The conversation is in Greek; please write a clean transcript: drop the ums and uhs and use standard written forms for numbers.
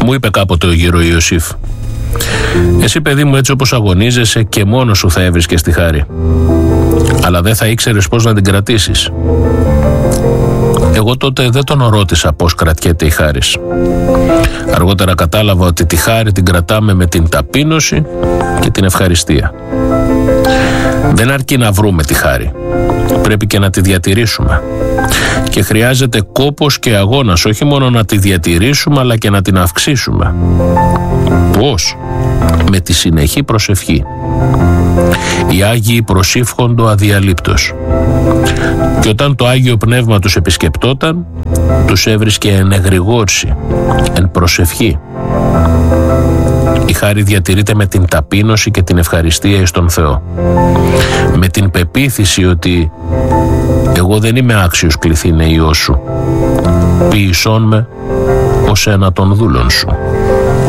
Μου είπε κάποτε ο γύρο Ιωσήφ: εσύ, παιδί μου, έτσι όπως αγωνίζεσαι και μόνος σου θα έβρισκες τη χάρη, αλλά δεν θα ήξερες πώς να την κρατήσεις. Εγώ τότε δεν τον ρώτησα πώς κρατιέται η χάρις. Αργότερα κατάλαβα ότι τη χάρη την κρατάμε με την ταπείνωση και την ευχαριστία. Δεν αρκεί να βρούμε τη χάρη, πρέπει και να τη διατηρήσουμε. Και χρειάζεται κόπος και αγώνας, όχι μόνο να τη διατηρήσουμε, αλλά και να την αυξήσουμε. Πώς? Με τη συνεχή προσευχή. Οι Άγιοι προσήφχοντο αδιαλείπτως. Και όταν το Άγιο Πνεύμα τους επισκεπτόταν, τους έβρισκε εν εγρηγόρση, εν προσευχή. Η χάρη διατηρείται με την ταπείνωση και την ευχαριστία εις τον Θεό. Με την πεποίθηση ότι εγώ δεν είμαι άξιος κληθήνε Υιός σου, ποιησόν με ως ένα των δούλων σου.